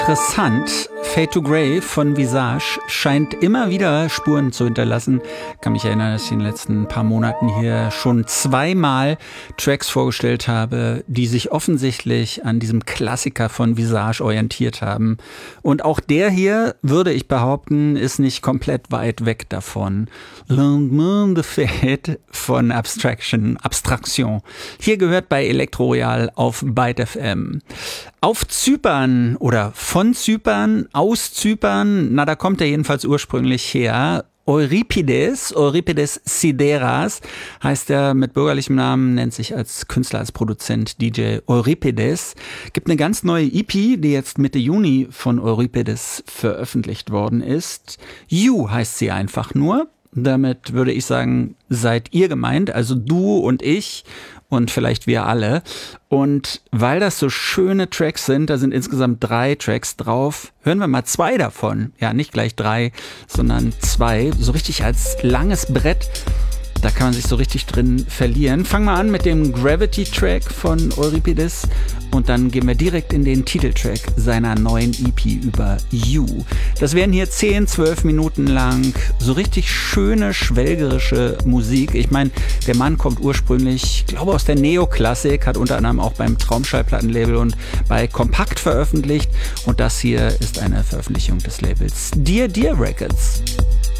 Interessant, Fade to Grey von Visage scheint immer wieder Spuren zu hinterlassen. Ich kann mich erinnern, dass ich in den letzten paar Monaten hier schon zweimal Tracks vorgestellt habe, die sich offensichtlich an diesem Klassiker von Visage orientiert haben. Und auch der hier, würde ich behaupten, ist nicht komplett weit weg davon. Lendemain de Fade von Abstraction. Hier gehört bei Elektro Royal auf Byte FM. Auf Zypern oder von Zypern, aus Zypern, da kommt er jedenfalls ursprünglich her. Euripides Sideras heißt er mit bürgerlichem Namen, nennt sich als Künstler, als Produzent DJ Euripides. Gibt eine ganz neue EP, die jetzt Mitte Juni von Euripides veröffentlicht worden ist. You heißt sie einfach nur. Damit würde ich sagen, seid ihr gemeint, also du und ich und vielleicht wir alle. Und weil das so schöne Tracks sind, da sind insgesamt 3 Tracks drauf, hören wir mal 2 davon. Ja, nicht gleich 3, sondern 2, so richtig als langes Brett. Da kann man sich so richtig drin verlieren. Fangen wir an mit dem Gravity-Track von Euripides und dann gehen wir direkt in den Titeltrack seiner neuen EP über You. Das werden hier 10, 12 Minuten lang so richtig schöne, schwelgerische Musik. Ich meine, der Mann kommt ursprünglich, ich glaube, aus der Neoklassik, hat unter anderem auch beim Traumschallplattenlabel und bei Kompakt veröffentlicht. Und das hier ist eine Veröffentlichung des Labels Dear Dear Records.